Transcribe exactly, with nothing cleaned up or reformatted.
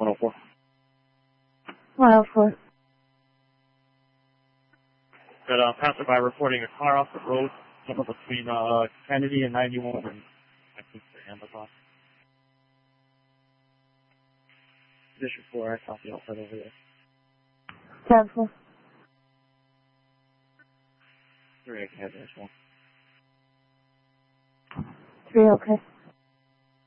one oh four. one oh four. Got a passerby reporting a car off the road, somewhere between uh, Kennedy and ninety-one, and I think the Amazon. District four, I copy outside over there. ten four. Three, I can have this one. three, okay.